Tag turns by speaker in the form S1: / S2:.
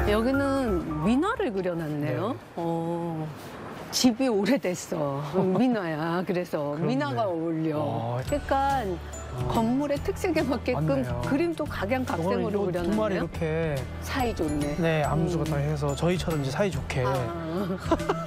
S1: 여기는 민화를 그려놨네요.
S2: 네.
S1: 집이 오래됐어. 민화야. 그래서
S2: 그렇네.
S1: 민화가 어울려. 약간 건물의 특색에 맞게끔
S2: 맞네요.
S1: 그림도 각양각색으로
S2: 두 마리
S1: 그려놨네요.
S2: 이렇게
S1: 사이 좋네.
S2: 네 암수가 다 해서 저희처럼 이제 사이 좋게
S1: 아.